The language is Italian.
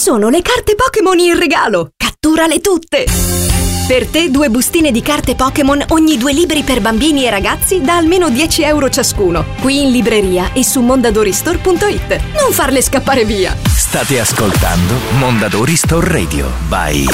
sono le carte Pokémon in regalo! Catturale tutte! Per te 2 bustine di carte Pokémon ogni 2 libri per bambini e ragazzi da almeno 10 euro ciascuno. Qui in libreria e su mondadoristor.it. Non farle scappare via! State ascoltando Mondadori Store Radio by